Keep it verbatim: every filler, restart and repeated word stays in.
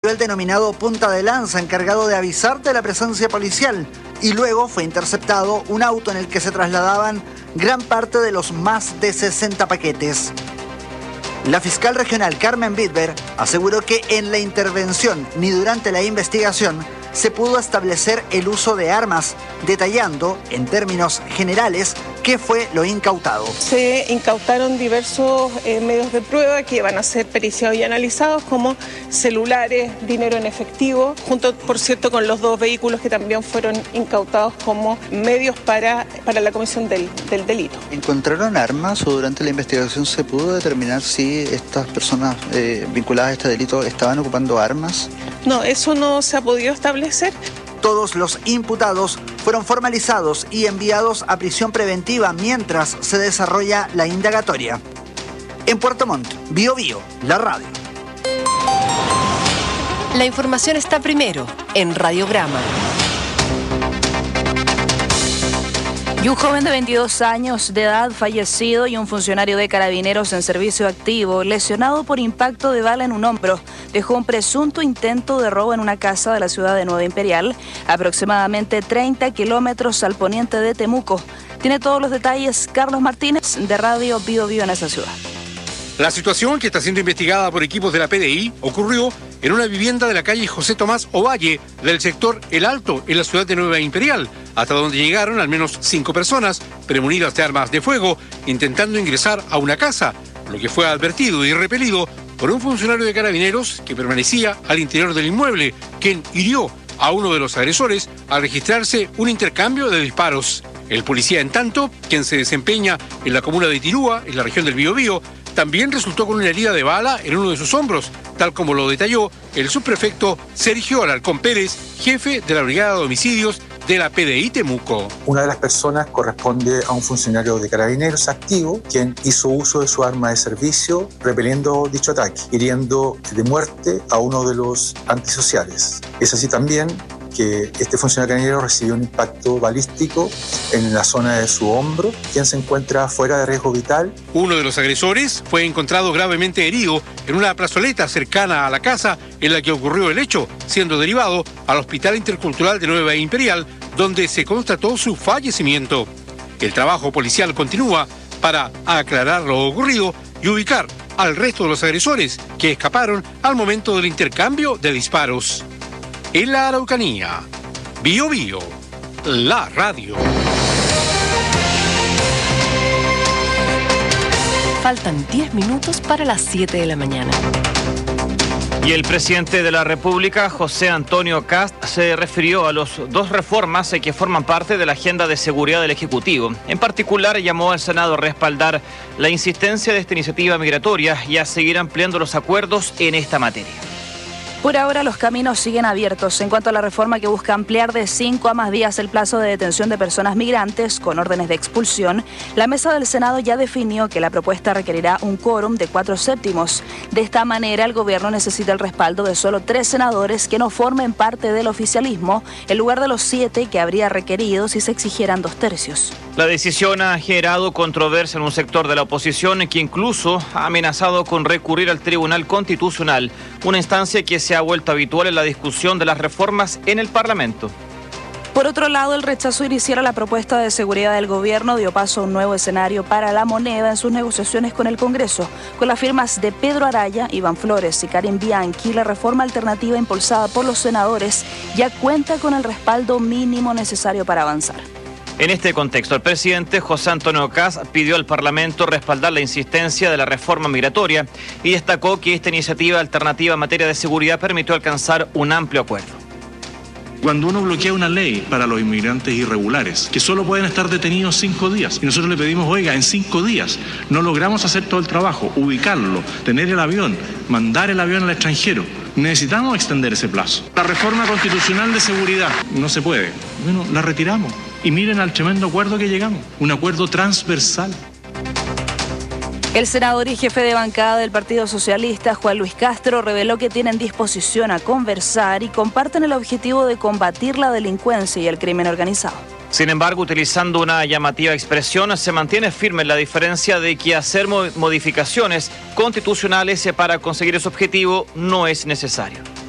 el denominado punta de lanza, encargado de avisar de la presencia policial, y luego fue interceptado un auto en el que se trasladaban gran parte de los más de sesenta paquetes. La fiscal regional Carmen Bitber aseguró que en la intervención ni durante la investigación se pudo establecer el uso de armas, detallando en términos generales qué fue lo incautado. Se incautaron diversos eh, medios de prueba que van a ser periciados y analizados, como celulares, dinero en efectivo, junto, por cierto, con los dos vehículos que también fueron incautados como medios para, para la comisión del, del delito. ¿Encontraron armas o durante la investigación se pudo determinar si estas personas eh, vinculadas a este delito estaban ocupando armas? No, eso no se ha podido establecer. Todos los imputados fueron formalizados y enviados a prisión preventiva mientras se desarrolla la indagatoria. En Puerto Montt, Bio Bio, la radio. La información está primero en Radiograma. Y un joven de veintidós años de edad fallecido y un funcionario de Carabineros en servicio activo lesionado por impacto de bala en un hombro dejó un presunto intento de robo en una casa de la ciudad de Nueva Imperial, aproximadamente treinta kilómetros al poniente de Temuco. Tiene todos los detalles Carlos Martínez de Radio Bio Bio en esa ciudad. La situación, que está siendo investigada por equipos de la P D I, ocurrió en una vivienda de la calle José Tomás Ovalle, del sector El Alto, en la ciudad de Nueva Imperial, hasta donde llegaron al menos cinco personas, premunidas de armas de fuego, intentando ingresar a una casa, lo que fue advertido y repelido por un funcionario de Carabineros que permanecía al interior del inmueble, quien hirió a uno de los agresores al registrarse un intercambio de disparos. El policía, en tanto, quien se desempeña en la comuna de Tirúa, en la región del Biobío, también resultó con una herida de bala en uno de sus hombros, tal como lo detalló el subprefecto Sergio Alarcón Pérez, jefe de la Brigada de Homicidios de la P D I Temuco. Una de las personas corresponde a un funcionario de Carabineros activo, quien hizo uso de su arma de servicio repeliendo dicho ataque, hiriendo de muerte a uno de los antisociales. Es así también que este funcionario carabinero recibió un impacto balístico en la zona de su hombro, quien se encuentra fuera de riesgo vital. Uno de los agresores fue encontrado gravemente herido en una plazoleta cercana a la casa en la que ocurrió el hecho, siendo derivado al Hospital Intercultural de Nueva Imperial, donde se constató su fallecimiento. El trabajo policial continúa para aclarar lo ocurrido y ubicar al resto de los agresores que escaparon al momento del intercambio de disparos. En la Araucanía, Bio Bio, la radio. Faltan diez minutos para las siete de la mañana. Y el presidente de la República, José Antonio Kast, se refirió a las dos reformas que forman parte de la agenda de seguridad del Ejecutivo. En particular, llamó al Senado a respaldar la insistencia de esta iniciativa migratoria y a seguir ampliando los acuerdos en esta materia. Por ahora los caminos siguen abiertos en cuanto a la reforma que busca ampliar de cinco a más días el plazo de detención de personas migrantes con órdenes de expulsión. La mesa del Senado ya definió que la propuesta requerirá un quórum de cuatro séptimos. De esta manera, el gobierno necesita el respaldo de solo tres senadores que no formen parte del oficialismo, en lugar de los siete que habría requerido si se exigieran dos tercios. La decisión ha generado controversia en un sector de la oposición que incluso ha amenazado con recurrir al Tribunal Constitucional, una instancia que se ha vuelto habitual en la discusión de las reformas en el Parlamento. Por otro lado, el rechazo inicial a la propuesta de seguridad del gobierno dio paso a un nuevo escenario para la moneda en sus negociaciones con el Congreso. Con las firmas de Pedro Araya, Iván Flores y Karen Bianchi, la reforma alternativa impulsada por los senadores ya cuenta con el respaldo mínimo necesario para avanzar. En este contexto, el presidente José Antonio Kast pidió al Parlamento respaldar la insistencia de la reforma migratoria y destacó que esta iniciativa alternativa en materia de seguridad permitió alcanzar un amplio acuerdo. Cuando uno bloquea una ley para los inmigrantes irregulares, que solo pueden estar detenidos cinco días, y nosotros le pedimos, oiga, en cinco días no logramos hacer todo el trabajo, ubicarlo, tener el avión, mandar el avión al extranjero, necesitamos extender ese plazo. La reforma constitucional de seguridad no se puede. Bueno, la retiramos. Y miren al tremendo acuerdo que llegamos, un acuerdo transversal. El senador y jefe de bancada del Partido Socialista, Juan Luis Castro, reveló que tienen disposición a conversar y comparten el objetivo de combatir la delincuencia y el crimen organizado. Sin embargo, utilizando una llamativa expresión, se mantiene firme la diferencia de que hacer modificaciones constitucionales para conseguir ese objetivo no es necesario.